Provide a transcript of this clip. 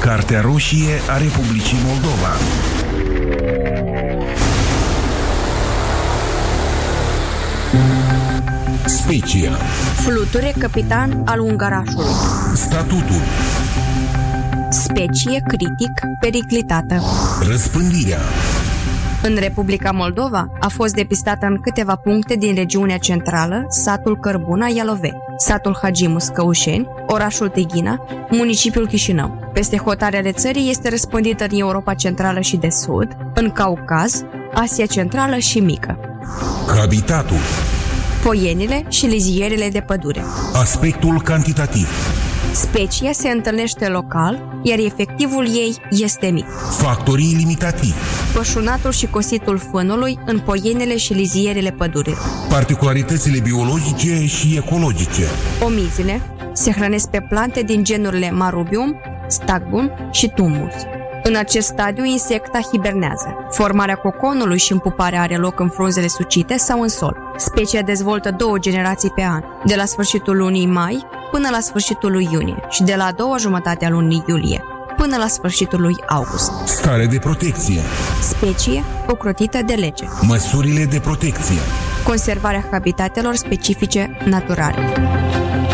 Cartea roșie a Republicii Moldova. Specia. Fluture capitan al Ungarașului. Statutul. Specie critic periclitată. Răspândirea. În Republica Moldova a fost depistată în câteva puncte din regiunea centrală satul Cărbuna Ialove, satul Hagimus Căușeni, orașul Tighina, municipiul Chișinău. Peste hotarele țării este răspândită în Europa Centrală și de Sud, în Caucaz, Asia Centrală și Mică. Habitatul. Poienile și lizierele de pădure. Aspectul cantitativ. Specia se întâlnește local, iar efectivul ei este mic. Factorii limitativi. Pășunatul și cositul fânului în poienele și lizierele pădurilor. Particularitățile biologice și ecologice. Omizile se hrănesc pe plante din genurile Marubium, Stagbun și Tumus. În acest stadiu, insecta hibernează. Formarea coconului și împuparea are loc în frunzele sucite sau în sol. Specia dezvoltă 2 generații pe an, de la sfârșitul lunii mai până la sfârșitul lui iunie și de la a doua jumătate a lunii iulie până la sfârșitul lui august. Stare de protecție. Specie ocrotită de lege. Măsurile de protecție. Conservarea habitatelor specifice naturale.